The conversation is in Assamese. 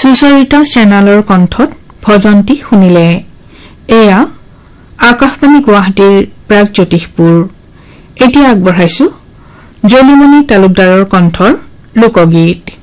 সুচৰিতা চেনেলৰ কণ্ঠত ভজন্তি শুনিলে। এয়া আকাশবাণী গুৱাহাটীৰ প্ৰাগজ্যোতিষপুৰ। এতিয়া আগবঢ়াইছো জলিমণি তালুকদাৰৰ কণ্ঠৰ লোকগীত।